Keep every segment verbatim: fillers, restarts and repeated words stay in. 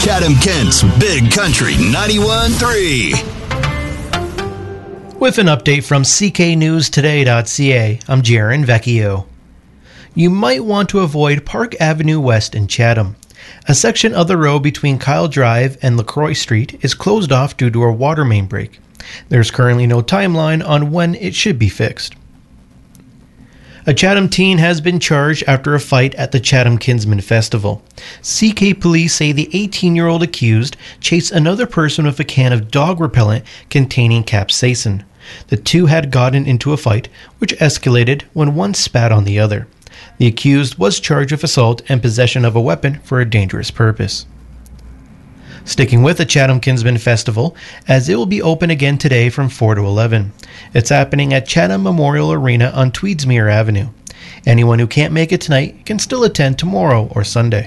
Chatham-Kent's Big Country ninety-one point three. With an update from C K News Today dot C A, I'm Jaron Vecchio. You might want to avoid Park Avenue West in Chatham. A section of the road between Kyle Drive and LaCroix Street is closed off due to a water main break. There's currently no timeline on when it should be fixed. A Chatham teen has been charged after a fight at the Chatham Kinsman Festival. C K police say the eighteen-year-old accused chased another person with a can of dog repellent containing capsaicin. The two had gotten into a fight, which escalated when one spat on the other. The accused was charged with assault and possession of a weapon for a dangerous purpose. Sticking with the Chatham Kinsman Festival, as it will be open again today from four to eleven. It's happening at Chatham Memorial Arena on Tweedsmuir Avenue. Anyone who can't make it tonight can still attend tomorrow or Sunday.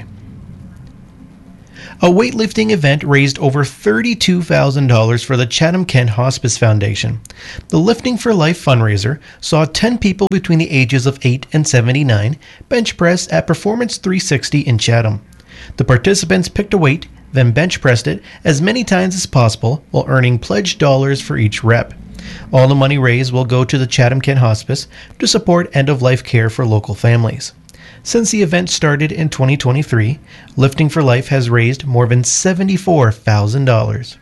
A weightlifting event raised over thirty-two thousand dollars for the Chatham-Kent Hospice Foundation. The Lifting for Life fundraiser saw ten people between the ages of eight and seventy-nine bench press at Performance three sixty in Chatham. The participants picked a weight, then bench pressed it as many times as possible while earning pledged dollars for each rep. All the money raised will go to the Chatham-Kent Hospice to support end-of-life care for local families. Since the event started in twenty twenty-three, Lifting for Life has raised more than seventy-four thousand dollars.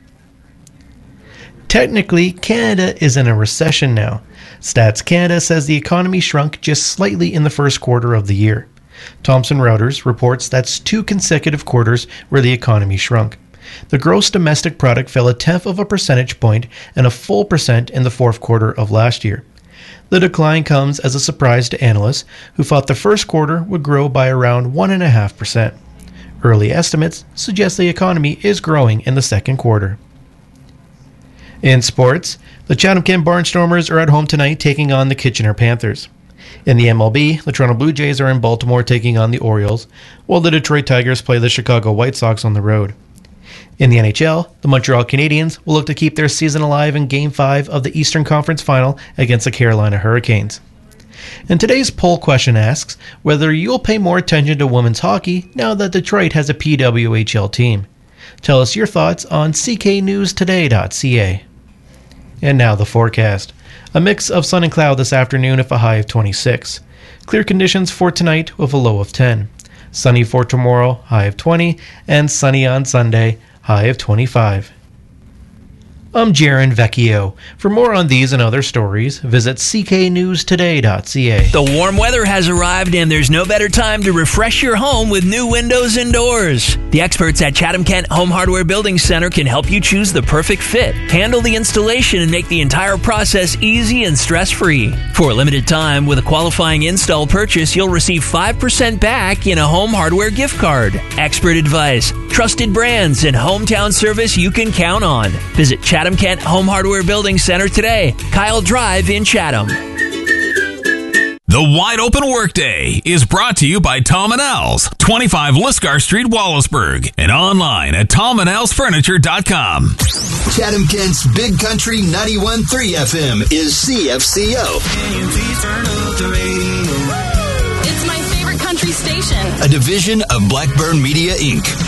Technically, Canada is in a recession now. Stats Canada says the economy shrunk just slightly in the first quarter of the year. Thomson Reuters reports that's two consecutive quarters where the economy shrunk. The gross domestic product fell a tenth of a percentage point and a full percent in the fourth quarter of last year. The decline comes as a surprise to analysts who thought the first quarter would grow by around one point five percent. Early estimates suggest the economy is growing in the second quarter. In sports, the Chatham-Kent Barnstormers are at home tonight taking on the Kitchener Panthers. In the M L B, the Toronto Blue Jays are in Baltimore taking on the Orioles, while the Detroit Tigers play the Chicago White Sox on the road. In the N H L, the Montreal Canadiens will look to keep their season alive in Game five of the Eastern Conference Final against the Carolina Hurricanes. And today's poll question asks whether you'll pay more attention to women's hockey now that Detroit has a P W H L team. Tell us your thoughts on C K News Today dot C A. And now the forecast. A mix of sun and cloud this afternoon with a high of twenty-six. Clear conditions for tonight with a low of ten. Sunny for tomorrow, high of twenty. And sunny on Sunday, high of twenty-five. I'm Jaron Vecchio. For more on these and other stories, visit C K News Today dot C A. The warm weather has arrived, and there's no better time to refresh your home with new windows and doors. The experts at Chatham-Kent Home Hardware Building Center can help you choose the perfect fit, handle the installation, and make the entire process easy and stress-free. For a limited time, with a qualifying install purchase, you'll receive five percent back in a home hardware gift card. Expert advice, trusted brands, and hometown service you can count on. Visit Chatham Chatham-Kent Home Hardware Building Center today, Kyle Drive in Chatham. The Wide Open Workday is brought to you by Tom and Al's, twenty-five Lisgar Street, Wallaceburg, and online at tom and als furniture dot com. Chatham-Kent's Big Country ninety-one point three F M is C F C O. It's my favorite country station. A division of Blackburn Media, Incorporated.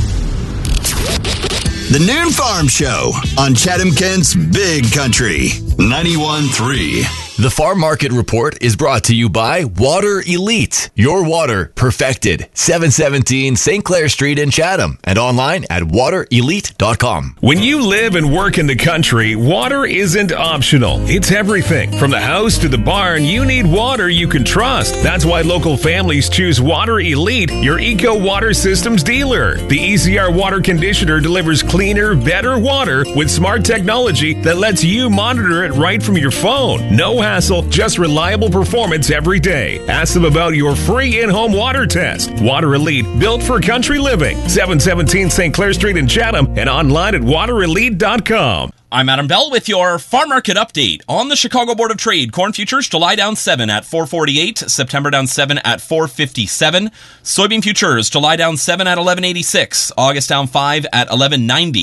The Noon Farm Show on Chatham-Kent's Big Country ninety-one point three. The Farm Market Report is brought to you by Water Elite. Your water perfected. seven seventeen Saint Clair Street in Chatham and online at water elite dot com. When you live and work in the country, water isn't optional. It's everything. From the house to the barn, you need water you can trust. That's why local families choose Water Elite, your Eco Water Systems dealer. The E C R water conditioner delivers cleaner, better water with smart technology that lets you monitor it right from your phone. No hassle, just reliable performance every day. Ask them about your free in-home water test. Water Elite, built for country living. seven seventeen Saint Clair Street in Chatham and online at water elite dot com. I'm Adam Bell with your farm market update. On the Chicago Board of Trade, corn futures July down seven at four forty-eight, September down seven at four fifty-seven. Soybean futures July down seven at eleven eighty-six, August down five at eleven ninety.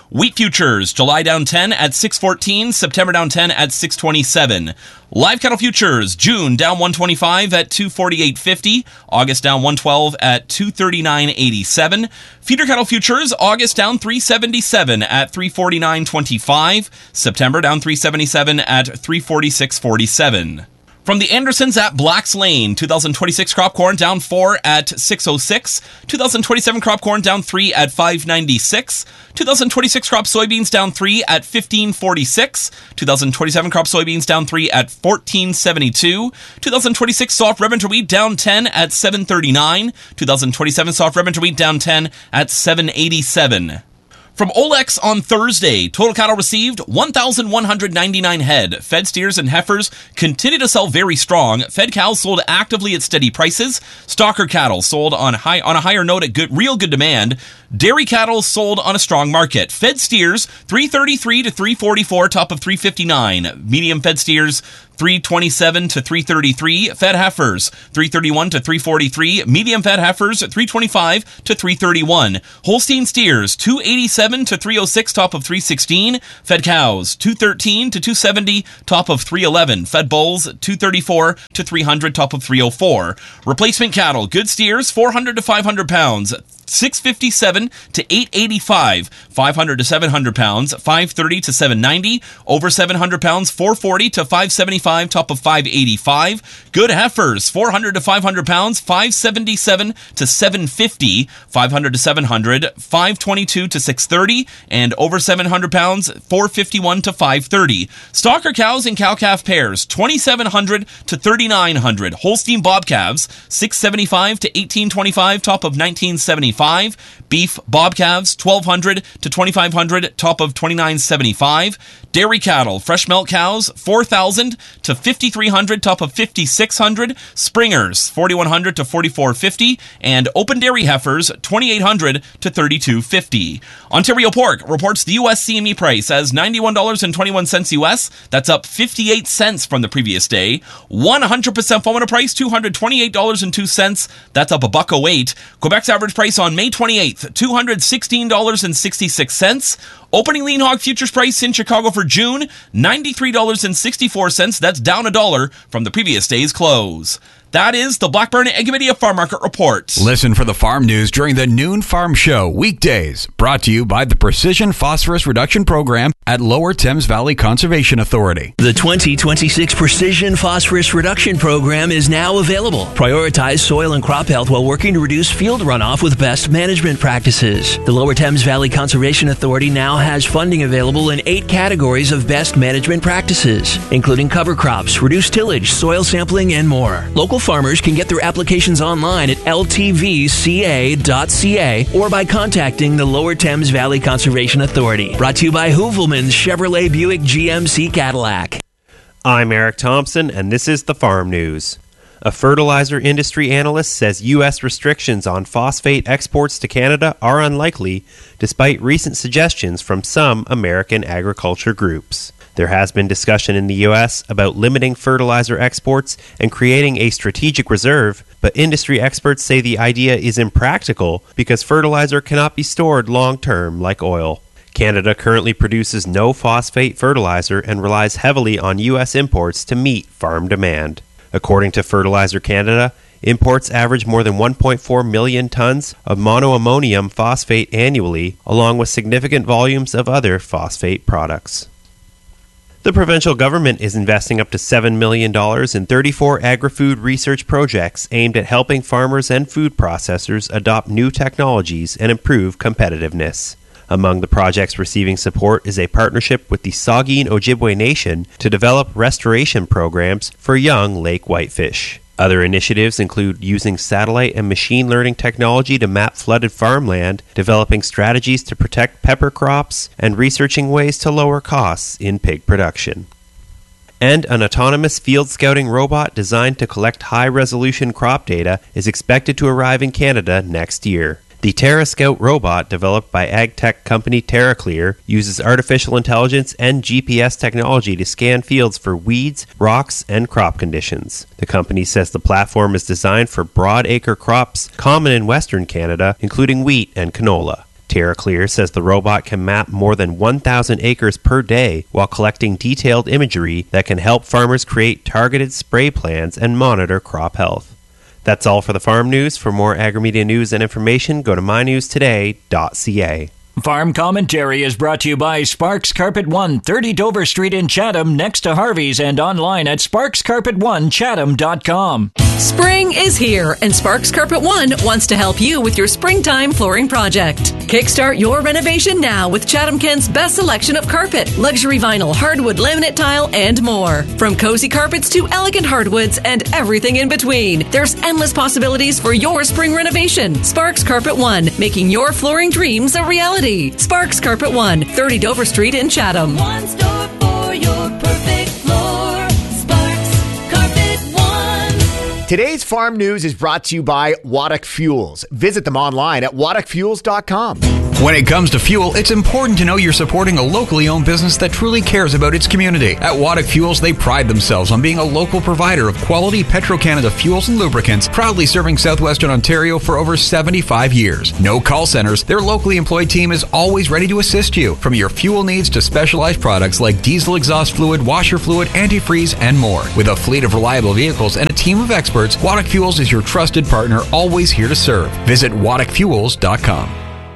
Wheat futures, July down ten at six fourteen, September down ten at six twenty-seven. Live cattle futures, June down one twenty-five at two forty-eight fifty, August down one twelve at two thirty-nine eighty-seven. Feeder cattle futures, August down three seventy-seven at three forty-nine twenty-five, September down three seventy-seven at three forty-six forty-seven. From the Andersons at Black's Lane, twenty twenty-six crop corn down four at six oh six, twenty twenty-seven crop corn down three at five ninety-six, twenty twenty-six crop soybeans down three at fifteen forty-six, twenty twenty-seven crop soybeans down three at fourteen seventy-two, twenty twenty-six soft red winter wheat down ten at seven thirty-nine, twenty twenty-seven soft red winter wheat down ten at seven eighty-seven. From Olex on Thursday, total cattle received one thousand one hundred ninety-nine head. Fed steers and heifers continue to sell very strong. Fed cows sold actively at steady prices. Stocker cattle sold on high on a higher note at good, real good demand. Dairy cattle sold on a strong market. Fed steers three thirty-three to three forty-four, top of three fifty-nine. Medium fed steers three twenty-seven to three thirty-three. Fed heifers three thirty-one to three forty-three. Medium fed heifers three twenty-five to three thirty-one. Holstein steers two eighty-seven to three oh six, top of three sixteen. Fed cows two thirteen to two seventy, top of three eleven. Fed bulls two thirty-four to three hundred, top of three oh four. Replacement cattle, good steers four hundred to five hundred pounds, six fifty-seven to eight eighty-five, five hundred to seven hundred pounds, five thirty to seven ninety, over seven hundred pounds, four forty to five seventy-five, top of five eighty-five. Good heifers, four hundred to five hundred pounds, five seventy-seven to seven fifty, five hundred to seven hundred, five twenty-two to six thirty, and over seven hundred pounds, four fifty-one to five thirty. Stocker cows and cow-calf pairs, twenty-seven hundred to thirty-nine hundred. Holstein bob calves, six seventy-five to eighteen twenty-five, top of nineteen seventy-five. Beef bob calves twelve hundred to twenty-five hundred, top of twenty-nine seventy-five. Dairy cattle, fresh milk cows four thousand to fifty-three hundred, top of fifty-six hundred. Springers forty-one hundred to forty-four fifty, and open dairy heifers twenty-eight hundred to thirty-two fifty. Ontario Pork reports the U S C M E price as ninety-one dollars and twenty-one cents U S. That's up fifty-eight cents from the previous day. one hundred percent formula price two hundred twenty-eight dollars and two cents. That's up a buck oh eight. Quebec's average price on May twenty-eighth, two hundred sixteen dollars and sixty-six cents. Opening lean hog futures price in Chicago for June, ninety-three dollars and sixty-four cents. That's down a dollar from the previous day's close. That is the Blackburn Egg Media Farm Market Report. Listen for the farm news during the Noon Farm Show, weekdays. Brought to you by the Precision Phosphorus Reduction Program at Lower Thames Valley Conservation Authority. The twenty twenty-six Precision Phosphorus Reduction Program is now available. Prioritize soil and crop health while working to reduce field runoff with best management practices. The Lower Thames Valley Conservation Authority now has funding available in eight categories of best management practices, including cover crops, reduced tillage, soil sampling, and more. Local farmers can get their applications online at L T V C A dot C A or by contacting the Lower Thames Valley Conservation Authority. Brought to you by Hoovelman's Chevrolet Buick G M C Cadillac. I'm Eric Thompson, and this is the Farm News. A fertilizer industry analyst says U S restrictions on phosphate exports to Canada are unlikely, despite recent suggestions from some American agriculture groups. There has been discussion in the U S about limiting fertilizer exports and creating a strategic reserve, but industry experts say the idea is impractical because fertilizer cannot be stored long-term like oil. Canada currently produces no phosphate fertilizer and relies heavily on U S imports to meet farm demand. According to Fertilizer Canada, imports average more than one point four million tons of monoammonium phosphate annually, along with significant volumes of other phosphate products. The provincial government is investing up to seven million dollars in thirty-four agri-food research projects aimed at helping farmers and food processors adopt new technologies and improve competitiveness. Among the projects receiving support is a partnership with the Saugeen Ojibwe Nation to develop restoration programs for young lake whitefish. Other initiatives include using satellite and machine learning technology to map flooded farmland, developing strategies to protect pepper crops, and researching ways to lower costs in pig production. And an autonomous field scouting robot designed to collect high-resolution crop data is expected to arrive in Canada next year. The Terra Scout robot, developed by ag tech company TerraClear, uses artificial intelligence and G P S technology to scan fields for weeds, rocks, and crop conditions. The company says the platform is designed for broad acre crops common in Western Canada, including wheat and canola. TerraClear says the robot can map more than one thousand acres per day while collecting detailed imagery that can help farmers create targeted spray plans and monitor crop health. That's all for the farm news. For more Agrimedia news and information, go to my news today dot c a. Farm Commentary is brought to you by Sparks Carpet One, thirty Dover Street in Chatham, next to Harvey's, and online at sparks carpet one chatham dot com. Spring is here, and Sparks Carpet One wants to help you with your springtime flooring project. Kickstart your renovation now with Chatham Kent's best selection of carpet, luxury vinyl, hardwood, laminate tile, and more. From cozy carpets to elegant hardwoods and everything in between, there's endless possibilities for your spring renovation. Sparks Carpet One, making your flooring dreams a reality. Sparks Carpet One, thirty Dover Street in Chatham. One store for your perfect floor. Sparks Carpet One. Today's farm news is brought to you by Waddock Fuels. Visit them online at waddock fuels dot com. When it comes to fuel, it's important to know you're supporting a locally owned business that truly cares about its community. At Waddock Fuels, they pride themselves on being a local provider of quality Petro-Canada fuels and lubricants, proudly serving southwestern Ontario for over seventy-five years. No call centers, their locally employed team is always ready to assist you, from your fuel needs to specialized products like diesel exhaust fluid, washer fluid, antifreeze, and more. With a fleet of reliable vehicles and a team of experts, Waddock Fuels is your trusted partner, always here to serve. Visit waddock fuels dot com.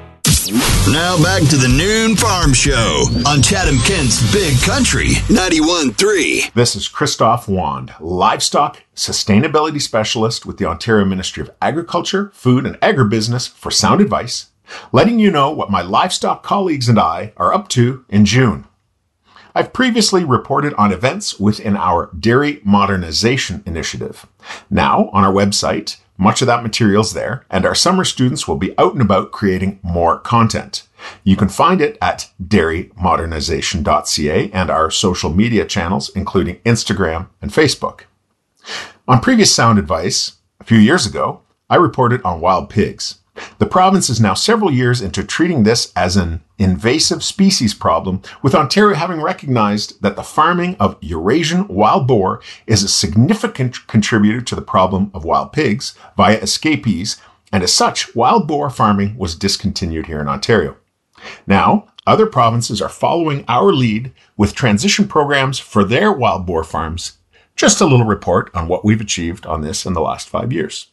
Now back to the Noon Farm Show on Chatham Kent's Big Country ninety-one point three. This is Christophe Wand, Livestock Sustainability Specialist with the Ontario Ministry of Agriculture, Food and Agribusiness for sound advice, letting you know what my livestock colleagues and I are up to in June. I've previously reported on events within our Dairy Modernization Initiative. Now, on our website, much of that material's there, and our summer students will be out and about creating more content. You can find it at dairy modernization dot c a and our social media channels, including Instagram and Facebook. On previous sound advice, a few years ago, I reported on wild pigs. The province is now several years into treating this as an invasive species problem, with Ontario having recognized that the farming of Eurasian wild boar is a significant contributor to the problem of wild pigs via escapees, and as such, wild boar farming was discontinued here in Ontario. Now, other provinces are following our lead with transition programs for their wild boar farms. Just a little report on what we've achieved on this in the last five years.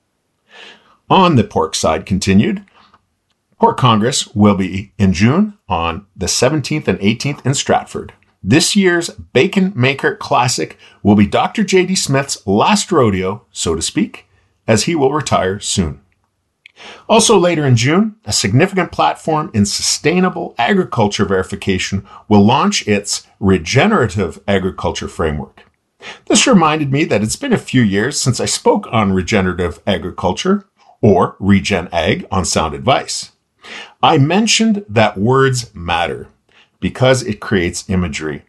On the pork side continued, Pork Congress will be in June on the seventeenth and eighteenth in Stratford. This year's Bacon Maker Classic will be Doctor J D Smith's last rodeo, so to speak, as he will retire soon. Also later in June, a significant platform in sustainable agriculture verification will launch its regenerative agriculture framework. This reminded me that it's been a few years since I spoke on regenerative agriculture, or Regen Ag, on Sound Advice. I mentioned that words matter because it creates imagery.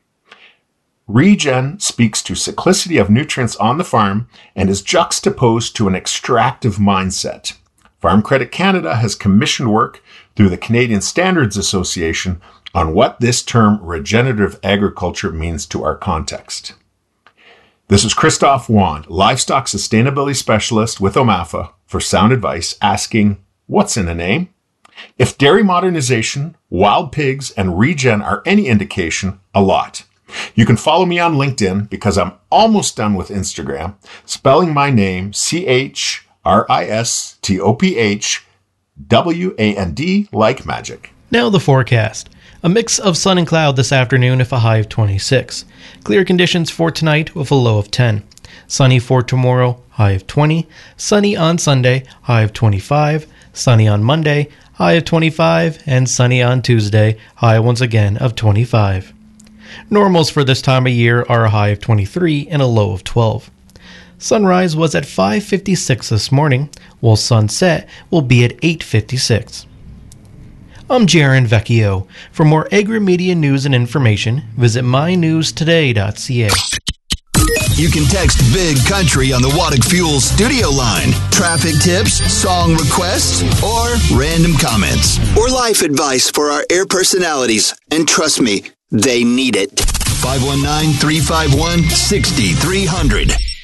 Regen speaks to cyclicity of nutrients on the farm and is juxtaposed to an extractive mindset. Farm Credit Canada has commissioned work through the Canadian Standards Association on what this term regenerative agriculture means to our context. This is Christophe Wand, Livestock Sustainability Specialist with O M A F A, for sound advice, asking, what's in a name? If dairy modernization, wild pigs, and regen are any indication, a lot. You can follow me on LinkedIn because I'm almost done with Instagram, spelling my name C H R I S T O P H W A N D like magic. Now the forecast. A mix of sun and cloud this afternoon with a high of twenty-six. Clear conditions for tonight with a low of ten. Sunny for tomorrow, high of twenty. Sunny on Sunday, high of twenty-five. Sunny on Monday, high of twenty-five. And sunny on Tuesday, high once again of twenty-five. Normals for this time of year are a high of twenty-three and a low of twelve. Sunrise was at five fifty-six this morning, while sunset will be at eight fifty-six. I'm Jaron Vecchio. For more Agrimedia news and information, visit my news today dot c a. You can text Big Country on the Waddock Fuels studio line. Traffic tips, song requests, or random comments. Or life advice for our air personalities. And trust me, they need it. five one nine, three five one, six three zero zero.